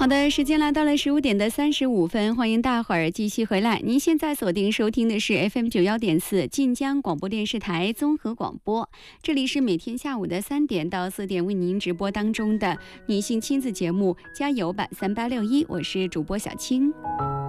好的，时间来到了15:35，欢迎大伙儿继续回来。您现在锁定收听的是 FM91.4晋江广播电视台综合广播，这里是每天下午的3点到4点为您直播当中的女性亲子节目《加油吧3861》，我是主播小青。